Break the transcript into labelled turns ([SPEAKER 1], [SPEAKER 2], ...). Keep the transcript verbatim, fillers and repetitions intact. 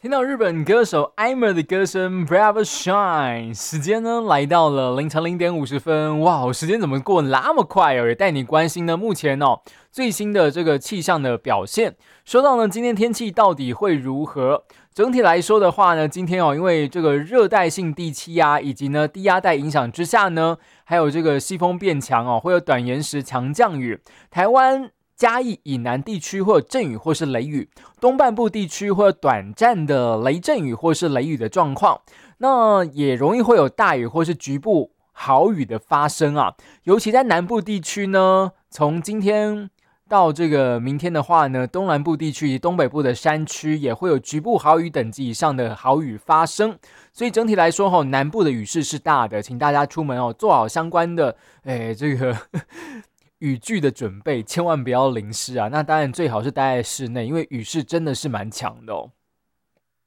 [SPEAKER 1] 听到日本歌手 Aimer 的歌声 Bravo Shine， 时间呢来到了凌晨零点五十分，哇，时间怎么过那么快哦？也带你关心呢目前哦最新的这个气象的表现。说到呢今天天气到底会如何？整体来说的话呢，今天哦因为这个热带性低气压以及呢低压带影响之下呢，还有这个西风变强哦，会有短延时强降雨，台湾嘉义以南地区会有阵雨或是雷雨，东半部地区会有短暂的雷阵雨或是雷雨的状况，那也容易会有大雨或是局部豪雨的发生啊。尤其在南部地区呢，从今天到这个明天的话呢，东南部地区以及东北部的山区也会有局部豪雨等级以上的豪雨发生。所以整体来说吼，南部的雨势是大的，请大家出门哦做好相关的诶这个雨具的准备，千万不要淋湿啊！那当然最好是待在室内，因为雨势真的是蛮强的哦。